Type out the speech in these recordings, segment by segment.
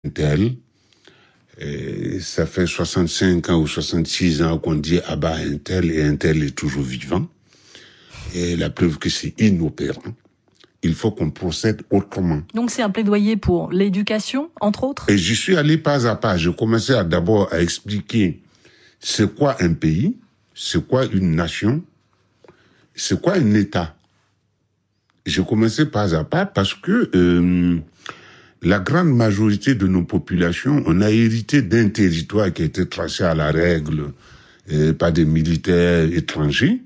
tel, ça fait 65 ans ou 66 ans qu'on dit ah bah un tel est toujours vivant. Et la preuve que c'est inopérant. Il faut qu'on procède autrement. Donc c'est un plaidoyer pour l'éducation, entre autres. Et je suis allé pas à pas. Je commençais d'abord à expliquer c'est quoi un pays, c'est quoi une nation, c'est quoi un État. Je commençais pas à pas parce que la grande majorité de nos populations, on a hérité d'un territoire qui a été tracé à la règle par des militaires étrangers.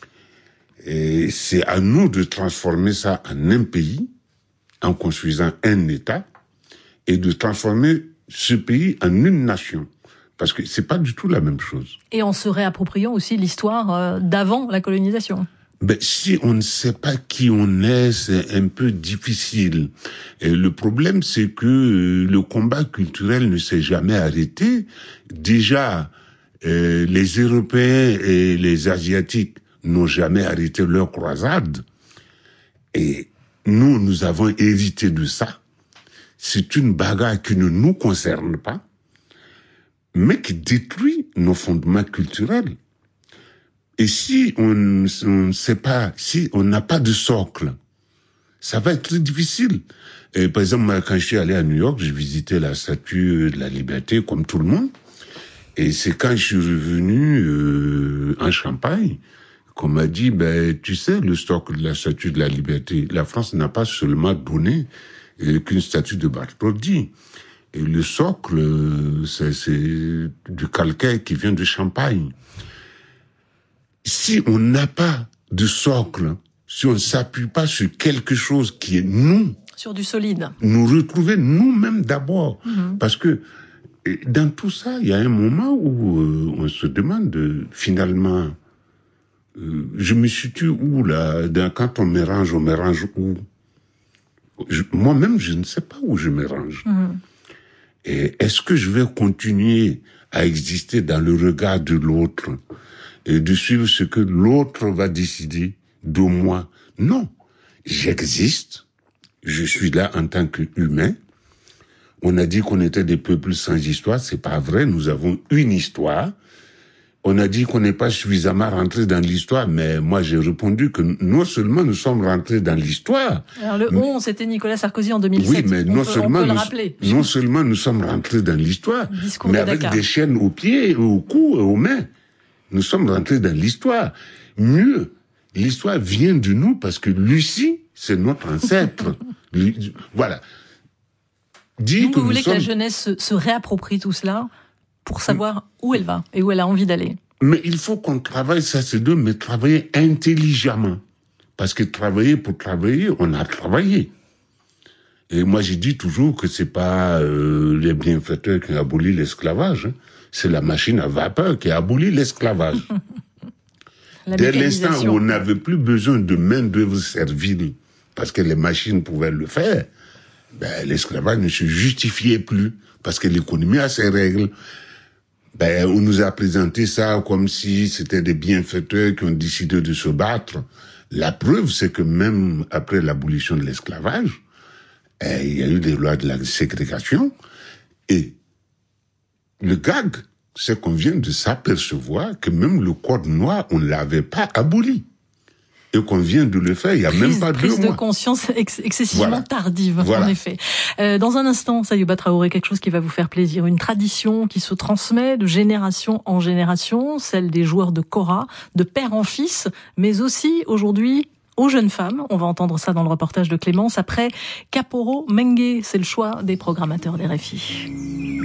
Et c'est à nous de transformer ça en un pays, en construisant un État, et de transformer ce pays en une nation. Parce que c'est pas du tout la même chose. Et en se réappropriant aussi l'histoire d'avant la colonisation. Ben, si on ne sait pas qui on est, c'est un peu difficile. Et le problème, c'est que le combat culturel ne s'est jamais arrêté. Déjà, les Européens et les Asiatiques n'ont jamais arrêté leur croisade. Et nous avons hérité de ça. C'est une bagarre qui ne nous concerne pas, mais qui détruit nos fondements culturels. Et si on ne sait pas, si on n'a pas de socle, ça va être très difficile. Et par exemple, moi, quand je suis allé à New York, j'ai visité la statue de la Liberté, comme tout le monde. Et c'est quand je suis revenu en Champagne qu'on m'a dit, ben, tu sais, le socle de la statue de la Liberté, la France n'a pas seulement donné qu'une statue de Bartholdi. Et le socle, c'est du calcaire qui vient de Champagne. Si on n'a pas de socle, si on ne s'appuie pas sur quelque chose qui est nous, sur du solide, nous retrouver nous-mêmes d'abord. Parce que dans tout ça, il y a un moment où on se demande finalement, je me situe où là? Quand on me range où? Moi-même, je ne sais pas où je me range. Et est-ce que je vais continuer à exister dans le regard de l'autre et de suivre ce que l'autre va décider de moi? Non. J'existe. Je suis là en tant qu'humain. On a dit qu'on était des peuples sans histoire. C'est pas vrai. Nous avons une histoire. On a dit qu'on n'est pas suffisamment rentré dans l'histoire, mais moi j'ai répondu que non seulement nous sommes rentrés dans l'histoire. Alors le 11, c'était Nicolas Sarkozy en 2007. Oui, mais non seulement nous sommes rentrés dans l'histoire, mais avec des chaînes aux pieds, au cou et aux mains. Nous sommes rentrés dans l'histoire. Mieux, l'histoire vient de nous parce que Lucie, c'est notre ancêtre. Voilà. Donc vous voulez que la jeunesse se réapproprie tout cela pour savoir où elle va et où elle a envie d'aller. Mais il faut qu'on travaille, ça c'est deux, mais travailler intelligemment. Parce que travailler pour travailler, on a travaillé. Et moi j'ai dit toujours que c'est pas les bienfaiteurs qui ont aboli l'esclavage, hein. C'est la machine à vapeur qui a aboli l'esclavage. Dès l'instant où on n'avait plus besoin de main-d'œuvre servile, parce que les machines pouvaient le faire, ben, l'esclavage ne se justifiait plus, parce que l'économie a ses règles. Ben, on nous a présenté ça comme si c'était des bienfaiteurs qui ont décidé de se battre. La preuve, c'est que même après l'abolition de l'esclavage, il y a eu des lois de la ségrégation. Et le gag, c'est qu'on vient de s'apercevoir que même le code noir, on ne l'avait pas aboli. Et qu'on vient de le faire il y a même pas 2 mois. Prise de conscience excessivement tardive, en effet. Dans un instant, Sayouba Traoré, quelque chose qui va vous faire plaisir. Une tradition qui se transmet de génération en génération, celle des joueurs de kora, de père en fils, mais aussi aujourd'hui aux jeunes femmes. On va entendre ça dans le reportage de Clémence. Après Kaporo Mengue, c'est le choix des programmateurs des RFI.